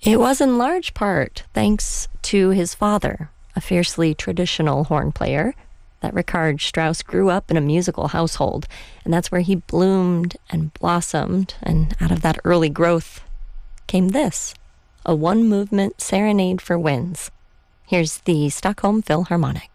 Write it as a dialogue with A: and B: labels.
A: It was in large part thanks to his father, a fiercely traditional horn player, that Richard Strauss grew up in a musical household, and that's where he bloomed and blossomed, and out of that early growth came this, a one-movement serenade for winds. Here's the Stockholm Philharmonic.